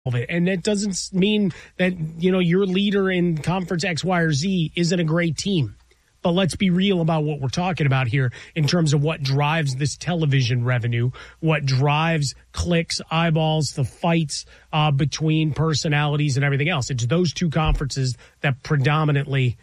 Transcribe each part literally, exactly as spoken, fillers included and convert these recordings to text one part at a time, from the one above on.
it. And that doesn't mean that, you know, your leader in conference X, Y, or Z isn't a great team. But let's be real about what we're talking about here in terms of what drives this television revenue, what drives clicks, eyeballs, the fights uh, between personalities and everything else. It's those two conferences that predominantly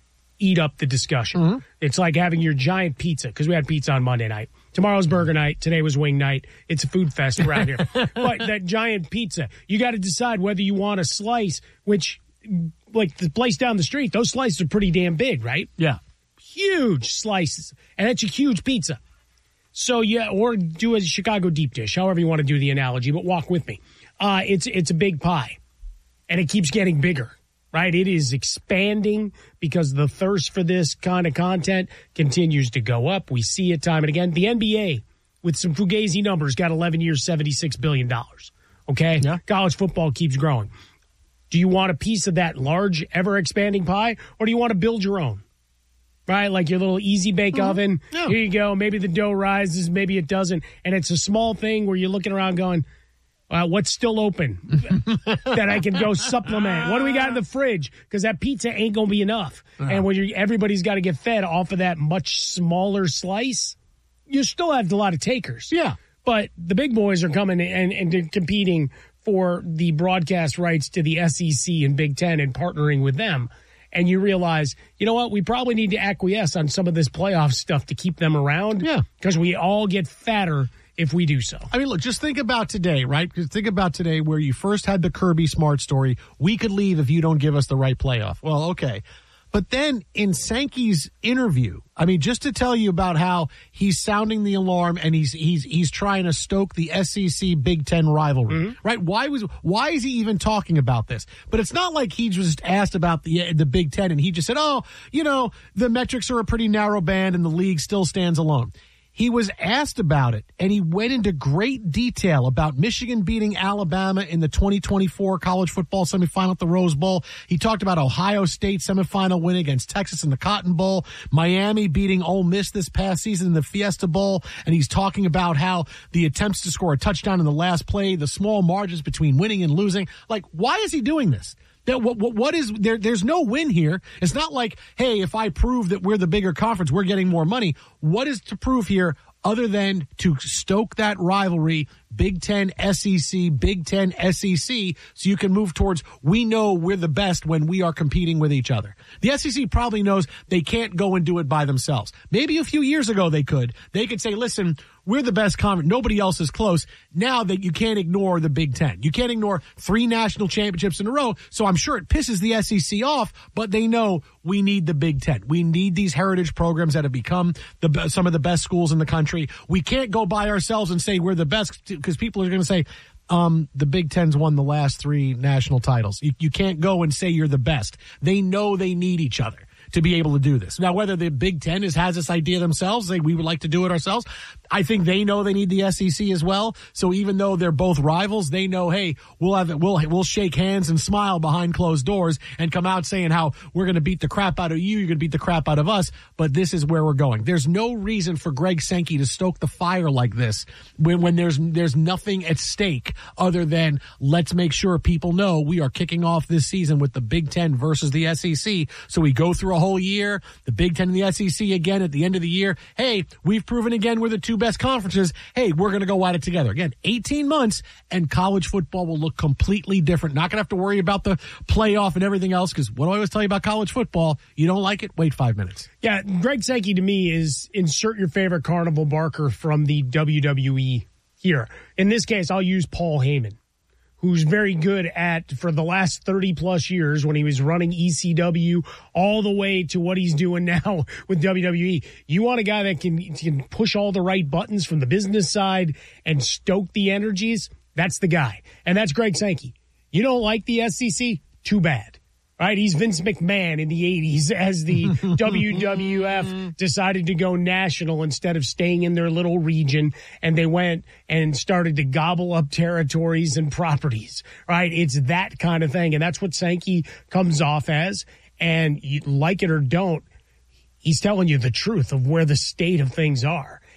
eat up the discussion. Mm-hmm. It's like having your giant pizza, because we had pizza on Monday night. Tomorrow's burger night. Today was wing night. It's a food fest around here. But that giant pizza, you got to decide whether you want a slice, which, like the place down the street, those slices are pretty damn big, right? Yeah. Huge slices. And that's a huge pizza. So, yeah, or do a Chicago deep dish, however you want to do the analogy, but walk with me. Uh, it's it's a big pie, and it keeps getting bigger. Right? It is expanding because the thirst for this kind of content continues to go up. We see it time and again. The N B A, with some fugazi numbers, got eleven years, seventy-six billion dollars. Okay? Yeah. College football keeps growing. Do you want a piece of that large, ever-expanding pie, or do you want to build your own? Right? Like your little easy bake mm-hmm. oven. Yeah. Here you go. Maybe the dough rises, maybe it doesn't. And it's a small thing where you're looking around going, Uh, what's still open that I can go supplement? What do we got in the fridge? Because that pizza ain't going to be enough. Uh-huh. And when you're, everybody's got to get fed off of that much smaller slice, you still have a lot of takers. Yeah. But the big boys are coming and, and they're competing for the broadcast rights to the S E C and Big Ten and partnering with them. And you realize, you know what, we probably need to acquiesce on some of this playoff stuff to keep them around. Yeah. Because we all get fatter if we do so. I mean, look, just think about today, right? Just think about today where you first had the Kirby Smart story. We could leave if you don't give us the right playoff. Well, okay. But then in Sankey's interview, I mean, just to tell you about how he's sounding the alarm and he's he's he's trying to stoke the S E C Big Ten rivalry, mm-hmm. right? Why was why is he even talking about this? But it's not like he just asked about the the Big Ten and he just said, oh, you know, the metrics are a pretty narrow band and the league still stands alone. He was asked about it, and he went into great detail about Michigan beating Alabama in the twenty twenty-four college football semifinal at the Rose Bowl. He talked about Ohio State semifinal win against Texas in the Cotton Bowl, Miami beating Ole Miss this past season in the Fiesta Bowl, and he's talking about how the attempts to score a touchdown in the last play, the small margins between winning and losing. Like, why is he doing this? That what, what what is there? There's no win here. It's not like, hey, if I prove that we're the bigger conference, we're getting more money. What is to prove here other than to stoke that rivalry, Big Ten, S E C, Big Ten, S E C, so you can move towards we know we're the best when we are competing with each other. The S E C probably knows they can't go and do it by themselves. Maybe a few years ago they could. They could say, listen, we're the best conference. Nobody else is close. Now that you can't ignore the Big Ten. You can't ignore three national championships in a row. So I'm sure it pisses the S E C off, but they know we need the Big Ten. We need these heritage programs that have become the some of the best schools in the country. We can't go by ourselves and say we're the best because people are going to say, um, the Big Ten's won the last three national titles. You, you can't go and say you're the best. They know they need each other to be able to do this. Now, whether the Big Ten is, has this idea themselves, they, we would like to do it ourselves, I think they know they need the S E C as well. So even though they're both rivals, they know, hey, we'll have it, we'll we'll shake hands and smile behind closed doors and come out saying how we're going to beat the crap out of you, you're going to beat the crap out of us, but this is where we're going. There's no reason for Greg Sankey to stoke the fire like this when when there's there's nothing at stake other than let's make sure people know we are kicking off this season with the Big Ten versus the S E C. So we go through a whole year, the Big Ten and the S E C again at the end of the year. Hey, we've proven again we're the two best conferences. Hey, we're going to go at it together. Again, eighteen months and college football will look completely different. Not going to have to worry about the playoff and everything else because what do I always tell you about college football? You don't like it? Wait five minutes. Yeah, Greg Sankey to me is insert your favorite carnival barker from the W W E here. In this case, I'll use Paul Heyman, who's very good at, for the last thirty plus years when he was running E C W all the way to what he's doing now with W W E. You want a guy that can, can push all the right buttons from the business side and stoke the energies? That's the guy. And that's Greg Sankey. You don't like the S E C? Too bad. Right, he's Vince McMahon in the eighties as the W W F decided to go national instead of staying in their little region, and they went and started to gobble up territories and properties, right? It's that kind of thing, and that's what Sankey comes off as, and you like it or don't, he's telling you the truth of where the state of things are.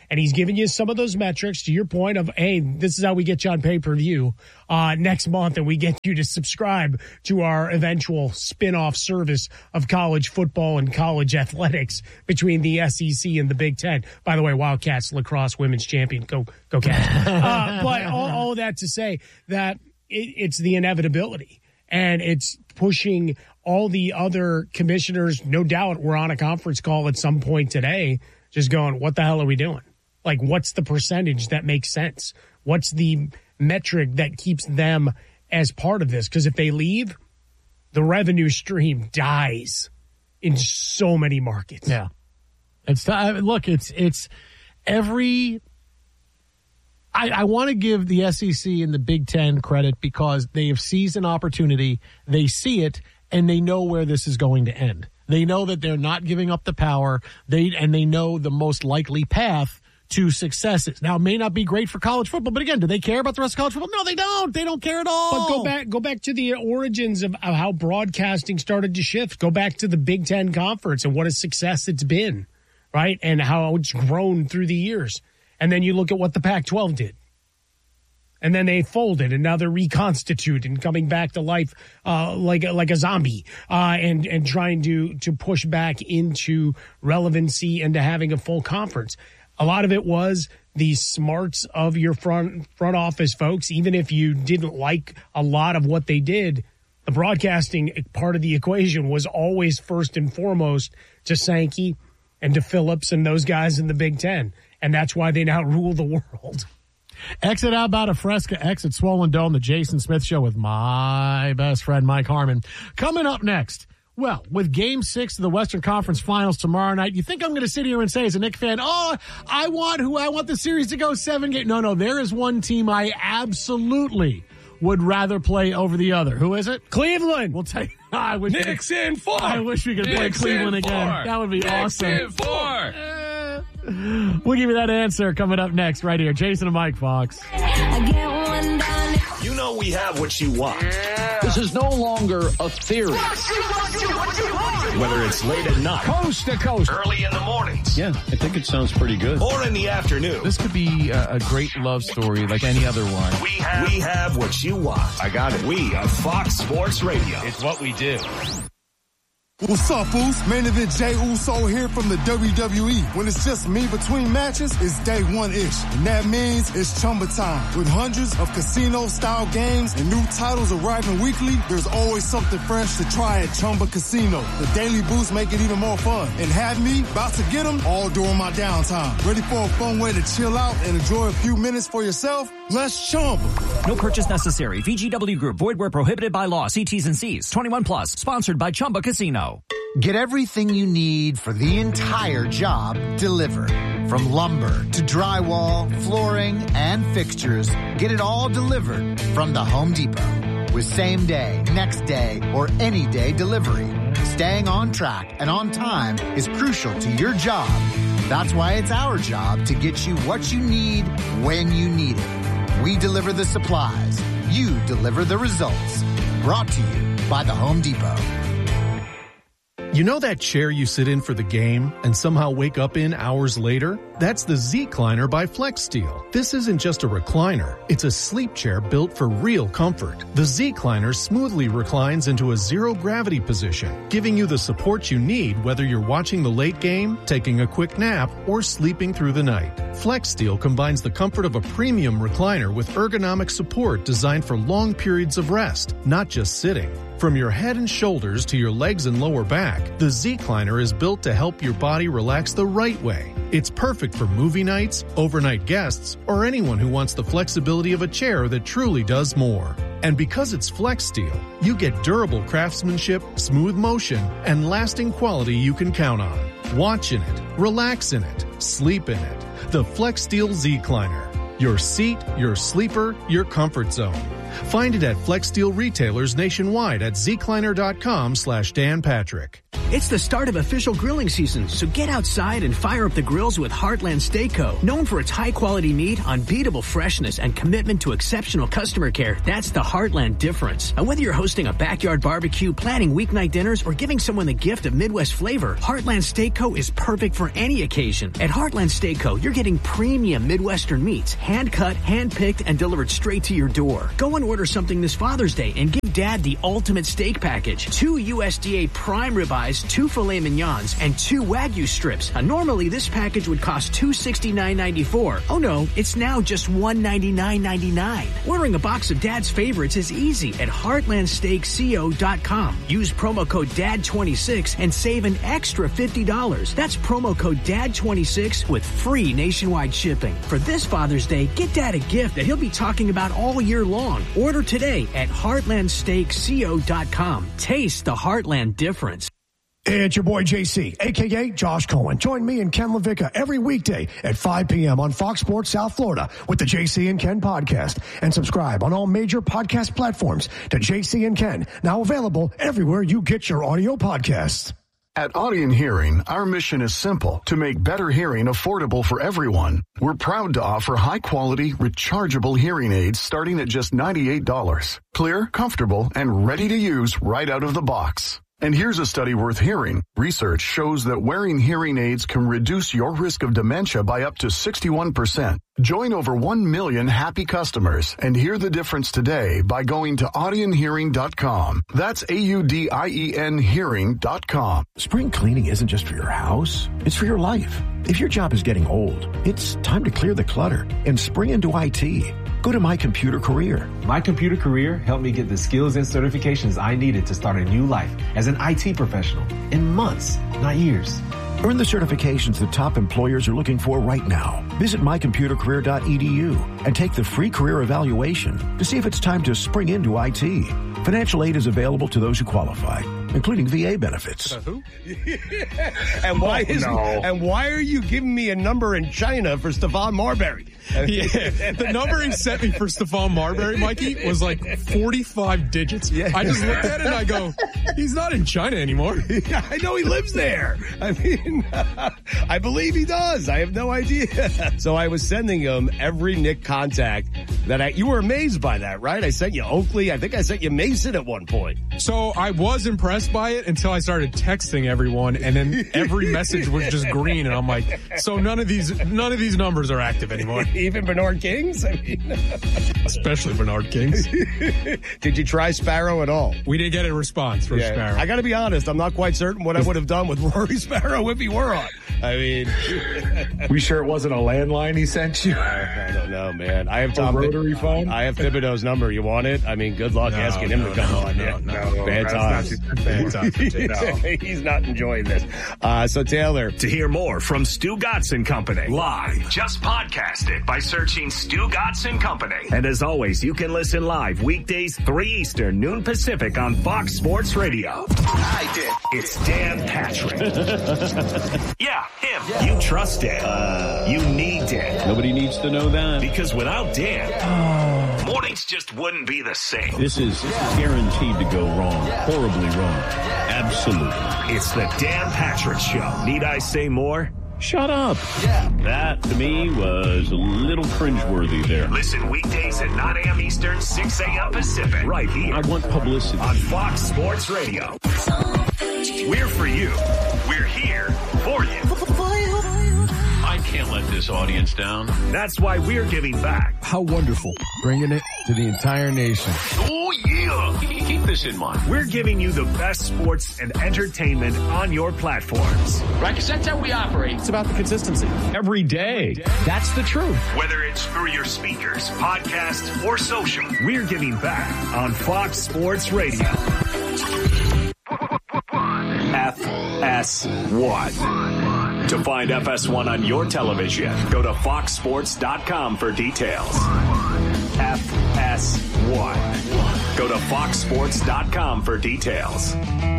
and he's giving you some of those metrics to your point of, hey, this is how we get you on pay-per-view uh, next month, and we get you to subscribe to our eventual spin-off service of college football and college athletics between the S E C and the Big Ten. By the way, Wildcats lacrosse women's champion. Go, go Cats. uh, but all, all of that to say that it, it's the inevitability, and it's pushing all the other commissioners. No doubt we're on a conference call at some point today just going, what the hell are we doing? Like, what's the percentage that makes sense? What's the metric that keeps them as part of this? Because if they leave, the revenue stream dies in so many markets. Yeah. It's uh, look, it's it's every I, I want to give the S E C and the Big Ten credit because they have seized an opportunity, they see it, and they know where this is going to end. They know that they're not giving up the power, they and they know the most likely path to successes. Now, it may not be great for college football, but again, do they care about the rest of college football? No, they don't. They don't care at all. But go back go back to the origins of, of how broadcasting started to shift. Go back to the Big Ten Conference and what a success it's been, right? And how it's grown through the years. And then you look at what the Pac twelve did. And then they folded, and now they're reconstituted and coming back to life uh, like like a zombie, uh, and and trying to to push back into relevancy and to having a full conference. A lot of it was the smarts of your front front office folks. Even if you didn't like a lot of what they did, the broadcasting part of the equation was always first and foremost to Sankey and to Phillips and those guys in the Big Ten, and that's why they now rule the world. Exit out about a Fresca, exit Swollen Dome, the Jason Smith Show with my best friend, Mike Harmon. Coming up next, well, with game six of the Western Conference Finals tomorrow night, you think I'm going to sit here and say as a Knicks fan, oh, I want who I want the series to go seven games. No, no, there is one team I absolutely would rather play over the other. Who is it? Cleveland. We'll take. I wish Knicks we could, in four. I wish we could Knicks play Cleveland again. That would be Knicks awesome. In four. We'll give you that answer coming up next right here. Jason and Mike Fox. You know we have what you want. This is no longer a theory. Whether it's late at night, Coast to coast, early in the mornings, yeah, I think it sounds pretty good. or in the afternoon, This could be a, a great love story like any other one. we have, we have what you want. I got it. We are Fox Sports Radio. It's what we do. What's up, Foos? Main event Jay Uso here from the W W E. When it's just me between matches, it's day one-ish. And that means it's Chumba time. With hundreds of casino-style games and new titles arriving weekly, there's always something fresh to try at Chumba Casino. The daily boosts make it even more fun. And have me about to get them all during my downtime. Ready for a fun way to chill out and enjoy a few minutes for yourself? Let's Chumba. No purchase necessary. V G W Group. Void where prohibited by law. See T's and C's. twenty-one plus. Sponsored by Chumba Casino. Get everything you need for the entire job delivered. From lumber to drywall, flooring, and fixtures, get it all delivered from the Home Depot. With same day, next day, or any day delivery, staying on track and on time is crucial to your job. That's why it's our job to get you what you need when you need it. We deliver the supplies. You deliver the results. Brought to you by the Home Depot. You know that chair you sit in for the game and somehow wake up in hours later? That's the Z-Cliner by FlexSteel. This isn't just a recliner. It's a sleep chair built for real comfort. The Z-Cliner smoothly reclines into a zero-gravity position, giving you the support you need whether you're watching the late game, taking a quick nap, or sleeping through the night. FlexSteel combines the comfort of a premium recliner with ergonomic support designed for long periods of rest, not just sitting. From your head and shoulders to your legs and lower back, the Z-Cliner is built to help your body relax the right way. It's perfect for movie nights, overnight guests, or anyone who wants the flexibility of a chair that truly does more. And because it's FlexSteel, you get durable craftsmanship, smooth motion, and lasting quality you can count on. Watch in it, relax in it, sleep in it. The FlexSteel Z-Cliner. Your seat, your sleeper, your comfort zone. Find it at FlexSteel retailers nationwide at zcliner.com slash Dan Patrick. It's the start of official grilling season, so get outside and fire up the grills with Heartland Steak Co. Known for its high-quality meat, unbeatable freshness, and commitment to exceptional customer care, that's the Heartland difference. And whether you're hosting a backyard barbecue, planning weeknight dinners, or giving someone the gift of Midwest flavor, Heartland Steak Co. is perfect for any occasion. At Heartland Steak Co., you're getting premium Midwestern meats, hand-cut, hand-picked, and delivered straight to your door. Go and order something this Father's Day and give Dad the ultimate steak package. Two U S D A prime ribeyes, two filet mignons, and two Wagyu strips. Now, normally, this package would cost two hundred sixty-nine dollars and ninety-four cents. Oh no, it's now just one hundred ninety-nine dollars and ninety-nine cents. Ordering a box of Dad's favorites is easy at heartland steak co dot com. Use promo code D A D twenty-six and save an extra fifty dollars. That's promo code D A D twenty-six with free nationwide shipping. For this Father's Day, get Dad a gift that he'll be talking about all year long. Order today at heartland steak co dot com. Taste the Heartland difference. Hey, it's your boy J C, a k a. Josh Cohen. Join me and Ken LaVicka every weekday at five p.m. on Fox Sports South Florida with the J C and Ken podcast. And subscribe on all major podcast platforms to J C and Ken, now available everywhere you get your audio podcasts. At Audion Hearing, our mission is simple: to make better hearing affordable for everyone. We're proud to offer high-quality, rechargeable hearing aids starting at just ninety-eight dollars. Clear, comfortable, and ready to use right out of the box. And here's a study worth hearing. Research shows that wearing hearing aids can reduce your risk of dementia by up to sixty-one percent. Join over one million happy customers and hear the difference today by going to audion hearing dot com. That's A U D I E N hearing dot com. Spring cleaning isn't just for your house, it's for your life. If your job is getting old, it's time to clear the clutter and spring into I T. Go to My Computer Career. My Computer Career helped me get the skills and certifications I needed to start a new life as an I T professional in months, not years. Earn the certifications that top employers are looking for right now. Visit my computer career dot e d u and take the free career evaluation to see if it's time to spring into I T. Financial aid is available to those who qualify, including V A benefits. Uh, who? and why is no. and why are you giving me a number in China for Stephon Marbury? Yeah, the number he sent me for Stephon Marbury, Mikey, was like forty-five digits. Yeah. I just looked at it and I go, he's not in China anymore. Yeah, I know he lives there. I mean, I believe he does. I have no idea. So I was sending him every Nick contact that I, you were amazed by that, right? I sent you Oakley. I think I sent you Mason at one point. So I was impressed by it until I started texting everyone, and then every message was just green, and I'm like, so none of these, none of these numbers are active anymore. Even Bernard King's? I mean, especially Bernard King's. Did you try Sparrow at all? We didn't get a response from yeah. Sparrow. I got to be honest. I'm not quite certain what I would have done with Rory Sparrow if he were on. I mean, we sure it wasn't a landline he sent you? I, I don't know, man. I have Tom. A rotary phone? I have Thibodeau's number. You want it? I mean, good luck no, asking no, him to come no, on. No, yeah. no, no. Bad times. Bad times. No. He's not enjoying this. Uh, so, Taylor. To hear more from Stu Gatz and Company live, just podcast it by searching Stu Gatz and Company. And as always, you can listen live weekdays, three Eastern, noon Pacific on Fox Sports Radio. I did. It's Dan Patrick. Yeah, him. Yeah. You trust Dan. Uh, you need Dan. Nobody needs to know that. Because without Dan, yeah. mornings just wouldn't be the same. This is yeah. guaranteed to go wrong. Yeah. Horribly wrong. Absolutely. It's the Dan Patrick Show. Need I say more? Shut up. Yeah. That, to me, was a little cringeworthy there. Listen weekdays at nine a.m. Eastern, six a.m. Pacific. Right here. I want publicity. On Fox Sports Radio. We're for you. We're here for you. I can't let this audience down. That's why we're giving back. How wonderful. Bringing it to the entire nation. Oh, yeah. Keep this in mind. We're giving you the best sports and entertainment on your platforms. Right, because that's how we operate. It's about the consistency. Every day. That's the truth. Whether it's through your speakers, podcast, or social, we're giving back on Fox Sports Radio. F S one. To find F S one on your television, go to fox sports dot com for details. F S one. Go to fox sports dot com for details.